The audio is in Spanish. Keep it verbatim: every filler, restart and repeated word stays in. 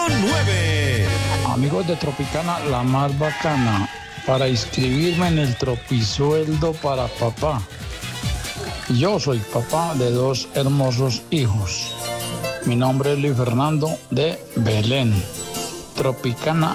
nueve. Amigos de Tropicana, la más bacana, para inscribirme en el Tropisueldo para papá. Yo soy papá de dos hermosos hijos. Mi nombre es Luis Fernando de Belén. Tropicana